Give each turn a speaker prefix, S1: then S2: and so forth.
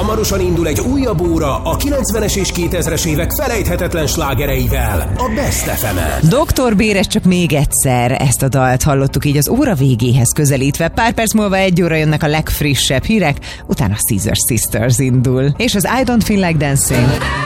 S1: Hamarosan indul egy újabb óra a 90-es és 2000-es évek felejthetetlen slágereivel, a Best FM-en.
S2: Dr. Béres, csak még egyszer ezt a dalt hallottuk így az óra végéhez közelítve. Pár perc múlva 1 óra jönnek a legfrissebb hírek, utána Scissor Sisters indul. És az I Don't Feel Like Dancing.